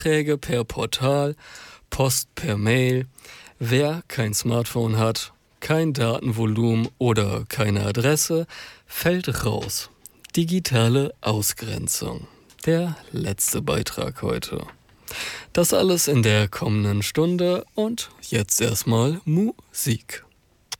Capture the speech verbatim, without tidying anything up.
Anträge per Portal, Post per Mail. Wer kein Smartphone hat, kein Datenvolumen oder keine Adresse, fällt raus. Digitale Ausgrenzung. Der letzte Beitrag heute. Das alles in der kommenden Stunde und jetzt erstmal Musik.